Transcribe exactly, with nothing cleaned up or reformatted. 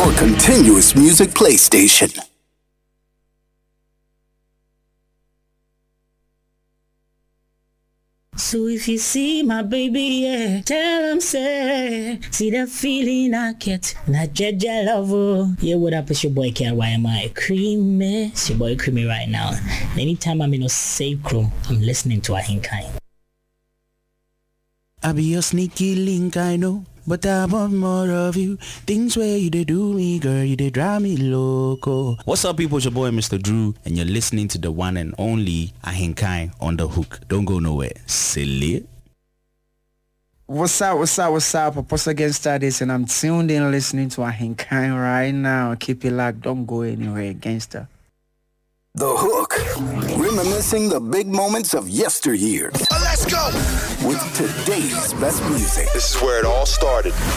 your continuous music play station. So if you see my baby, yeah, tell him say, see that feeling I get, that Jaja love, oh. Yeah, what up, it's your boy K Y M I Creamy. It's your boy Creamy right now. And anytime I'm in a safe room, I'm listening to Ahinkai. I be your sneaky link, I know, but I want more of you. Things where you did do me, girl, you did drive me loco. What's up, people? It's your boy, Mister Drew, and you're listening to the one and only Ahinkai on the Hook. Don't go nowhere. Silly. What's up, what's up, what's up? Apostle Gangsta this, and I'm tuned in listening to Ahinkai right now. Keep it locked. Don't go anywhere, Gangsta. The Hook, reminiscing the big moments of yesteryear. Uh, let's go! With today's best music. This is where it all started.